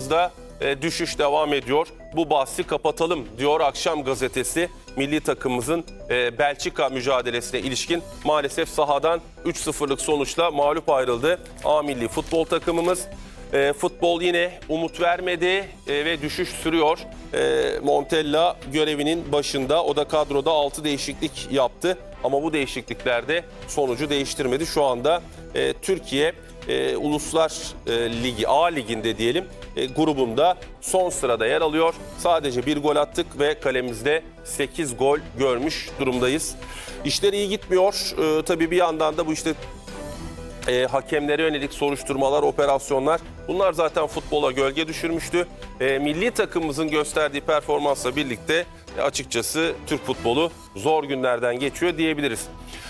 takımımızda düşüş devam ediyor. Bu bahsi kapatalım diyor Akşam gazetesi. Milli takımımızın Belçika mücadelesine ilişkin maalesef sahadan 3-0'lık sonuçla mağlup ayrıldı A milli futbol takımımız. Futbol yine umut vermedi ve düşüş sürüyor. Montella görevinin başında, o da kadroda 6 değişiklik yaptı. Ama bu değişikliklerde sonucu değiştirmedi. Şu anda Türkiye Uluslar Ligi, A Ligi'nde diyelim, grubunda son sırada yer alıyor. Sadece bir gol attık ve kalemizde 8 gol görmüş durumdayız. İşler iyi gitmiyor. Tabii bir yandan da bu işte hakemlere yönelik soruşturmalar, operasyonlar, bunlar zaten futbola gölge düşürmüştü. Milli takımımızın gösterdiği performansla birlikte açıkçası Türk futbolu zor günlerden geçiyor diyebiliriz.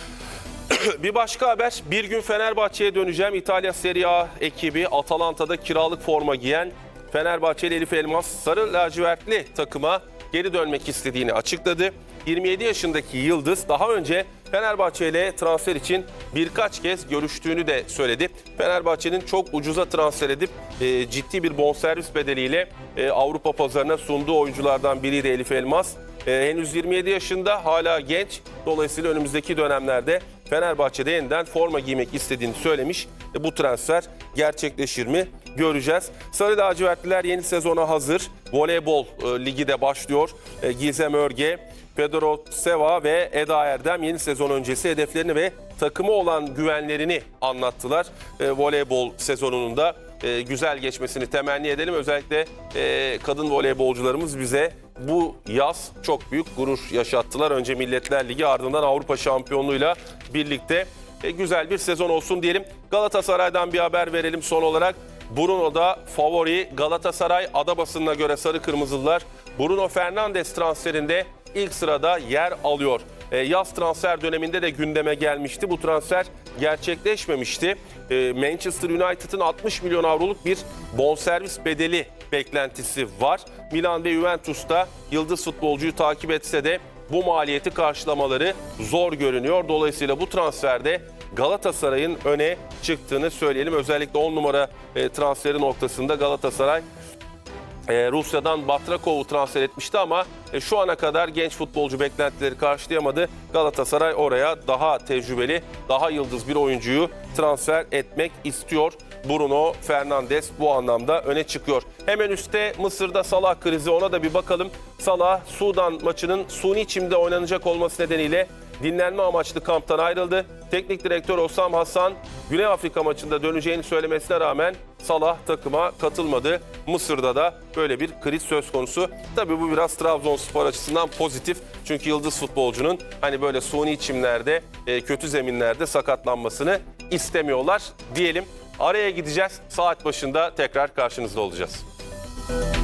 Bir başka haber, bir gün Fenerbahçe'ye döneceğim. İtalya Serie A ekibi Atalanta'da kiralık forma giyen Fenerbahçeli Elif Elmas sarı lacivertli takıma geri dönmek istediğini açıkladı. 27 yaşındaki yıldız daha önce Fenerbahçe ile transfer için birkaç kez görüştüğünü de söyledi. Fenerbahçe'nin çok ucuza transfer edip ciddi bir bonservis bedeliyle Avrupa pazarına sunduğu oyunculardan biriydi Elif Elmas. Henüz 27 yaşında, hala genç. Dolayısıyla önümüzdeki dönemlerde Fenerbahçe'de yeniden forma giymek istediğini söylemiş. Bu transfer gerçekleşir mi? Göreceğiz. Sarı lacivertliler yeni sezona hazır. Voleybol ligi de başlıyor. Gizem Örge, Pedro Seva ve Eda Erdem yeni sezon öncesi hedeflerini ve takımı olan güvenlerini anlattılar. Voleybol sezonunun da güzel geçmesini temenni edelim. Özellikle kadın voleybolcularımız bize bu yaz çok büyük gurur yaşattılar. Önce Milletler Ligi, ardından Avrupa Şampiyonluğu'yla birlikte güzel bir sezon olsun diyelim. Galatasaray'dan bir haber verelim son olarak. Bruno da favori. Galatasaray ada basınına göre sarı kırmızılılar Bruno Fernandes transferinde ilk sırada yer alıyor. Yaz transfer döneminde de gündeme gelmişti. Bu transfer gerçekleşmemişti. Manchester United'ın 60 milyon avroluk bir bonservis bedeli beklentisi var. Milan ve Juventus'ta yıldız futbolcuyu takip etse de bu maliyeti karşılamaları zor görünüyor. Dolayısıyla bu transferde Galatasaray'ın öne çıktığını söyleyelim. Özellikle 10 numara transferi noktasında Galatasaray Rusya'dan Batrakov'u transfer etmişti ama şu ana kadar genç futbolcu beklentileri karşılayamadı. Galatasaray oraya daha tecrübeli, daha yıldız bir oyuncuyu transfer etmek istiyor. Bruno Fernandes bu anlamda öne çıkıyor. Hemen üstte Mısır'da Salah krizi, ona da bir bakalım. Salah, Sudan maçının suni çimde oynanacak olması nedeniyle dinlenme amaçlı kamptan ayrıldı. Teknik direktör Osam Hasan, Güney Afrika maçında döneceğini söylemesine rağmen Salah takıma katılmadı. Mısır'da da böyle bir kriz söz konusu. Tabii bu biraz Trabzonspor açısından pozitif. Çünkü yıldız futbolcunun hani böyle suni çimlerde, kötü zeminlerde sakatlanmasını istemiyorlar diyelim. Araya gideceğiz. Saat başında tekrar karşınızda olacağız.